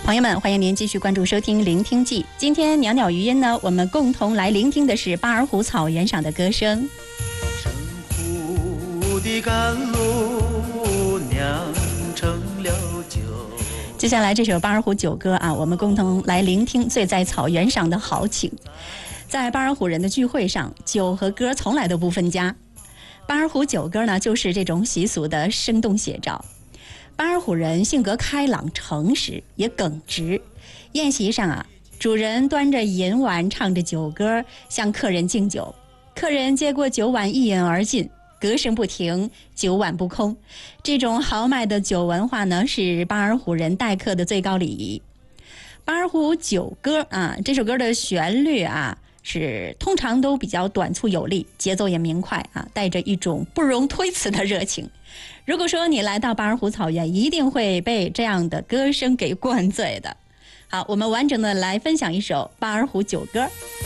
朋友们，欢迎您继续关注收听《聆听记》。今天袅袅余音呢，我们共同来聆听的是巴尔虎草原上的歌声。 生湖的甘露酿成了酒。 接下来这首巴尔虎酒歌啊，我们共同来聆听醉在草原上的豪情。在巴尔虎人的聚会上，酒和歌从来都不分家。巴尔虎酒歌呢，就是这种习俗的生动写照。巴尔虎人性格开朗诚实，也耿直。宴席上啊，主人端着银碗，唱着酒歌，向客人敬酒。客人接过酒碗，一饮而尽，歌声不停，酒碗不空。这种豪迈的酒文化呢，是巴尔虎人待客的最高礼仪。巴尔虎酒歌啊，这首歌的旋律啊，是通常都比较短促有力，节奏也明快啊，带着一种不容推辞的热情。如果说你来到巴尔虎草原，一定会被这样的歌声给灌醉的。好，我们完整的来分享一首巴尔虎酒歌。